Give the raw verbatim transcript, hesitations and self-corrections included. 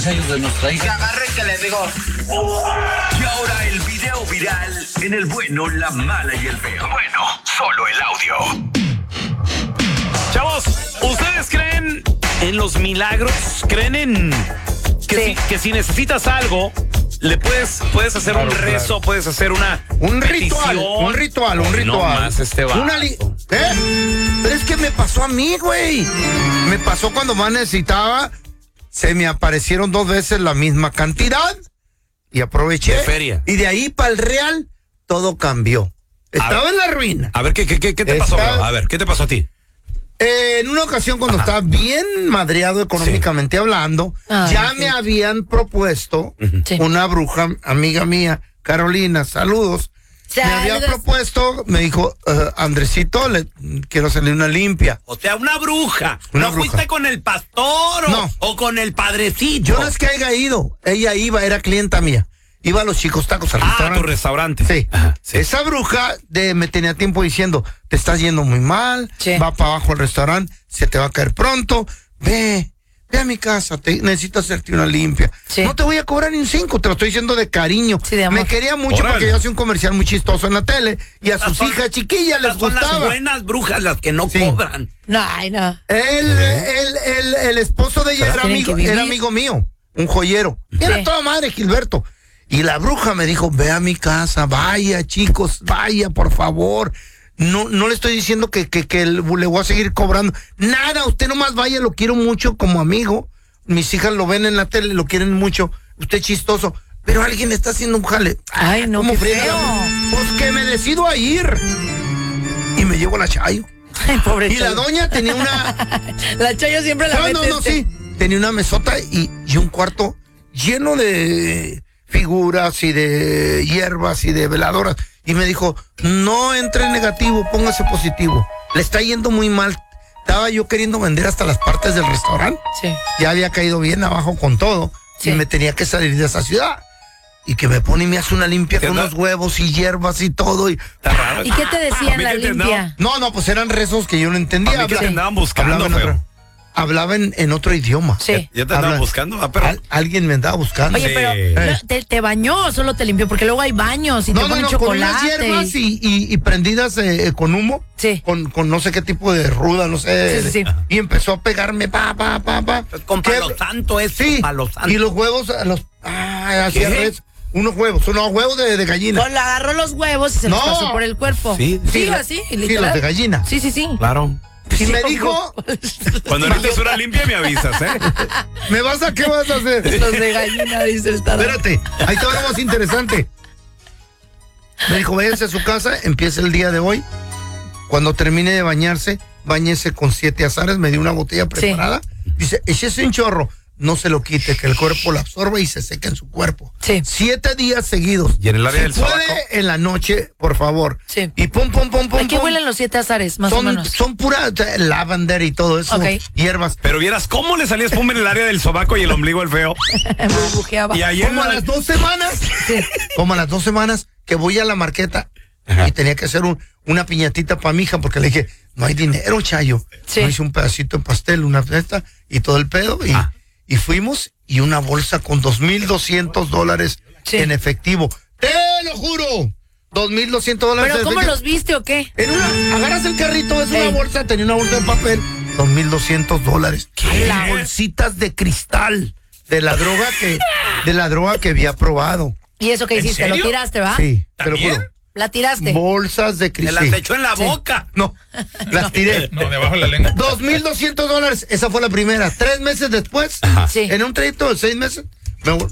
dieciséis años de nuestra hija. Que agarre que le digo. Y ahora el video viral en El Bueno, La Mala y El Feo. Bueno, solo el audio. Chavos, ¿ustedes creen en los milagros? ¿Creen en que, Sí. si, que si necesitas algo, le puedes, puedes hacer Claro, un rezo, claro. puedes hacer una Un ritual, petición? un ritual, un No ritual. más este vato. Una li- ¿Eh? Pero es que me pasó a mí, güey. Me pasó cuando más necesitaba. Se me aparecieron dos veces la misma cantidad y aproveché. De feria. Y de ahí para el real, todo cambió. Estaba en la ruina. A ver, ¿qué, qué, qué, qué te pasó, Está- bro? A ver, ¿qué te pasó a ti? Eh, en una ocasión cuando Ajá. estaba bien madreado económicamente hablando, Ay, ya sí. me habían propuesto Sí. una bruja, amiga mía, Carolina, saludos. Me había Saludos. propuesto, me dijo, eh, Andresito, le quiero salir una limpia. O sea, una bruja. Una ¿No bruja. fuiste con el pastor o, No. o con el padrecito? Yo no es que haya ido, ella iba, era clienta mía. Iba a los chicos tacos al Ah, restaurante. tu restaurante. Sí. Ajá, sí. Esa bruja de, me tenía tiempo diciendo, te estás yendo muy mal, Sí. va para abajo al restaurante, se te va a caer pronto, ve, ve a mi casa, te, necesito hacerte una limpia. Sí. No te voy a cobrar ni un cinco, te lo estoy diciendo de cariño. Sí, de amor. Me quería mucho Órale. porque yo hacía un comercial muy chistoso en la tele y a Estas sus son- hijas chiquillas les Estas son las gustaba. buenas brujas las que no Sí. cobran. No, ay, no. El, el, el, el esposo de ella era Tienen amigo, que vivir. era amigo mío, un joyero. Y era Sí. toda madre, Gilberto. Y la bruja me dijo, ve a mi casa, vaya chicos, vaya por favor. No, no le estoy diciendo que, que, que le voy a seguir cobrando. Nada, usted nomás vaya, lo quiero mucho como amigo. Mis hijas lo ven en la tele, lo quieren mucho. Usted es chistoso. Pero alguien está haciendo un jale. Ay, no, ¿Cómo qué friega? feo. Pues que me decido a ir. Y me llevo a la Chayo. Ay, pobre Y la Chayo. doña tenía una... La Chayo siempre la No, mete no, no, este. sí. Tenía una mesota y, y un cuarto lleno de figuras y de hierbas y de veladoras. Y me dijo, no entre negativo, póngase positivo. Le está yendo muy mal. Estaba yo queriendo vender hasta las partes del restaurante. Sí. Ya había caído bien abajo con todo. Sí. Y me tenía que salir de esa ciudad. Y que me pone y me hace una limpia ¿Qué con onda? unos huevos y hierbas y todo. Y... Está raro. ¿Y qué te decían A la mí te- limpia? No, no, pues eran rezos que yo no entendía. A mí que te Habla- andaban buscando, hablaba en feo. otro- Hablaba en, en otro idioma. Sí. ¿Ya te andaban Habla- buscando? Ah, pero... Al- alguien me andaba buscando. Oye, Sí. pero Eh. ¿no ¿te, te bañó o solo te limpió? Porque luego hay baños y no, te no, ponen no, con unas chocolate. hierbas y, y, y prendidas eh, eh, con humo. Sí. Con, con no sé qué tipo de ruda, no sé. Sí, sí, sí. Y empezó a pegarme, pa, pa, pa, pa. Con ¿Qué? palo santo es Sí. palo santo. Y los huevos, a los. Ah, hacía ¿Qué? res- unos huevos, unos huevos de, de gallina. Pues le agarró los huevos y se los No. pasó por el cuerpo. Sí. Sí, Sí, así, sí, literal. los de gallina. Sí, sí, sí. Claro. Y Sí, me como- dijo, Cuando necesites una limpia me avisas, ¿eh? ¿me vas a qué vas a hacer? Los de gallina, dice el tarado. Espérate, ahí está algo más interesante. Me dijo, váyanse a su casa, empieza el día de hoy. Cuando termine de bañarse, báñese con siete azares, me dio una botella preparada. Dice, échese un chorro, no se lo quite, que el cuerpo lo absorba y se seque en su cuerpo. Sí. Siete días seguidos. ¿Y en el área Si del puede, sobaco? en la noche, por favor. Sí. Y pum, pum, pum, pum, ¿A qué pum. huelen los siete azares, más o Son, menos? son pura o sea, lavender y todo eso, Ok. hierbas. Pero vieras cómo le salía espuma en el área del sobaco y el ombligo al feo. Burbujeaba. Y ayer... Como a las dos semanas, como a las dos semanas que voy a la marqueta Ajá. y tenía que hacer un, una piñatita para mi hija porque le dije, no hay dinero, Chayo. Sí. No hice un pedacito de pastel, una fiesta y todo el pedo. Y, Ah. y fuimos y una bolsa con dos mil doscientos dólares Sí. en efectivo. ¡Te lo juro! dos mil doscientos dólares ¿Pero en cómo efectivo. los viste o qué? En una, agarras el carrito, es una Ey. bolsa, tenía una bolsa de papel, dos mil doscientos dólares. ¿Qué? Las bolsitas de cristal de la droga que, de la droga que había probado. ¿Y eso qué ¿En hiciste? serio? ¿Lo tiraste, va? Sí, te lo ¿También? juro. ¿La tiraste? Bolsas de Me cristal. las echó en la boca. No, las tiré. No, debajo de la lengua. dos mil doscientos dólares, esa fue la primera. Tres meses después, Sí. en un trayecto de seis meses, me,